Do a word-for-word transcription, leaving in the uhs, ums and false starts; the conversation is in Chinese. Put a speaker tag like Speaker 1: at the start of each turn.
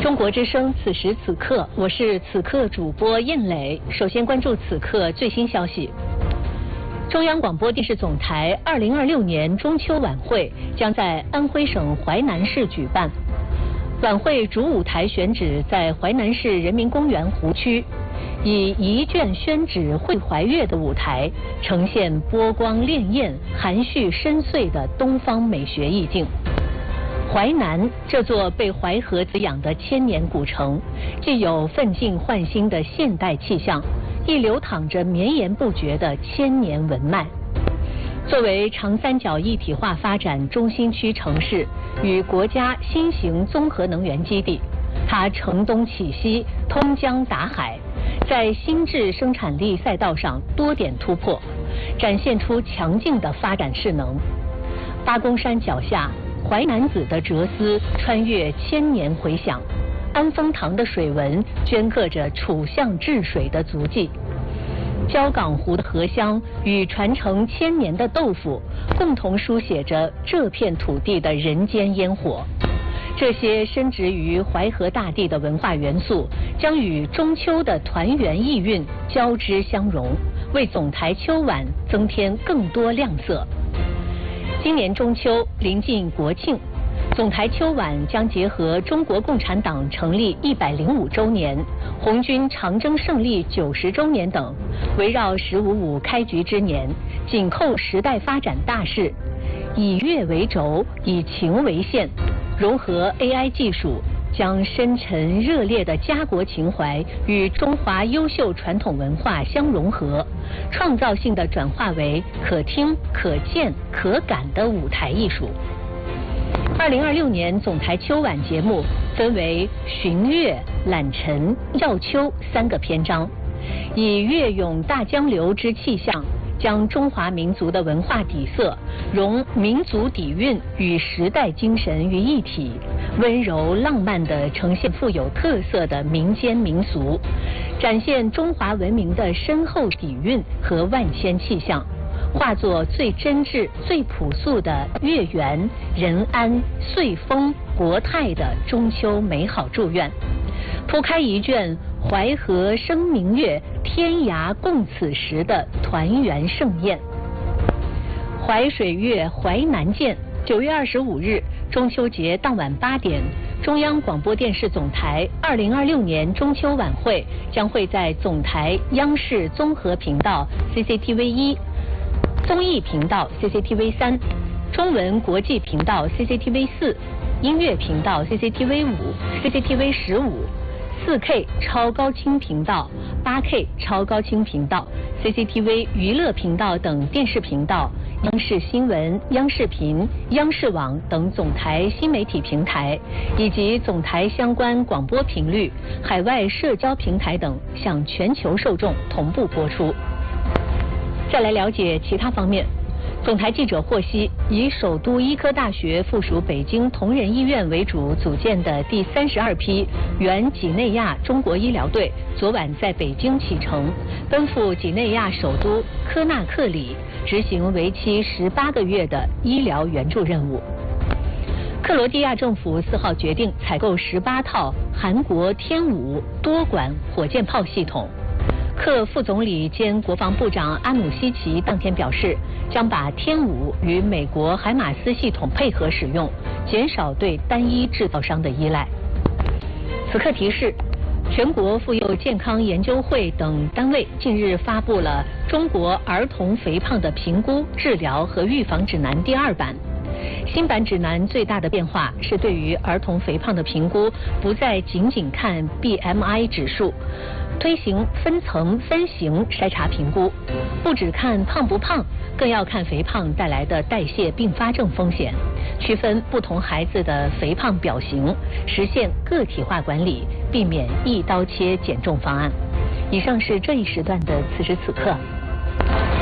Speaker 1: 中国之声，此时此刻，我是此刻主播燕磊。首先关注此刻最新消息。中央广播电视总台二零二六年中秋晚会将在安徽省淮南市举办。晚会主舞台选址在淮南市人民公园湖区，以一卷宣纸绘怀月的舞台，呈现波光潋滟、含蓄深邃的东方美学意境。淮南这座被淮河滋养的千年古城，既有奋进焕新的现代气象，亦流淌着绵延不绝的千年文脉。作为长三角一体化发展中心区城市与国家新型综合能源基地，它承东启西，通江达海，在新质生产力赛道上多点突破，展现出强劲的发展势能。八公山脚下，淮南子的哲思穿越千年回响，安丰堂的水纹镌刻着楚象治水的足迹。焦港湖的荷香与传承千年的豆腐，共同书写着这片土地的人间烟火。这些深植于淮河大地的文化元素，将与中秋的团圆意蕴交织相融，为总台秋晚增添更多亮色。今年中秋临近国庆，总台秋晚将结合中国共产党成立一百零五周年、红军长征胜利九十周年等，围绕“十五五”开局之年，紧扣时代发展大势，以乐为轴，以情为线，融合 A I 技术，将深沉热烈的家国情怀与中华优秀传统文化相融合，创造性地转化为可听、可见、可感的舞台艺术。二零二六年总台秋晚节目分为寻月、揽晨、耀秋三个篇章，以乐咏大江流之气象，将中华民族的文化底色融民族底蕴与时代精神于一体，温柔浪漫地呈现富有特色的民间民俗，展现中华文明的深厚底蕴和万千气象，化作最真挚、最朴素的月圆人安、岁丰国泰的中秋美好祝愿，铺开一卷淮河生明月，天涯共此时的团圆盛宴。淮水月淮南见，九月二十五日中秋节当晚八点，中央广播电视总台二零二六年中秋晚会将会在总台央视综合频道 C C T V 一、综艺频道 C C T V 三、中文国际频道 C C T V 四、音乐频道 C C T V 五、C C T V 十五、四 K 超高清频道、八 K 超高清频道、C C T V 娱乐频道等电视频道、央视新闻、央视频、央视网等总台新媒体平台，以及总台相关广播频率、海外社交平台等，向全球受众同步播出。再来了解其他方面。总台记者获悉，以首都医科大学附属北京同仁医院为主组建的第三十二批原几内亚中国医疗队昨晚在北京启程，奔赴几内亚首都科纳克里，执行为期十八个月的医疗援助任务。克罗地亚政府四号决定采购十八套韩国天五多管火箭炮系统。克副总理兼国防部长阿努西奇当天表示，将把天五与美国海马斯系统配合使用，减少对单一制造商的依赖。此刻提示，全国妇幼健康研究会等单位近日发布了《中国儿童肥胖的评估、治疗和预防指南》第二版。新版指南最大的变化是对于儿童肥胖的评估不再仅仅看 B M I 指数，推行分层分型筛查评估，不只看胖不胖，更要看肥胖带来的代谢并发症风险，区分不同孩子的肥胖表型，实现个体化管理，避免一刀切减重方案。以上是这一时段的此时此刻。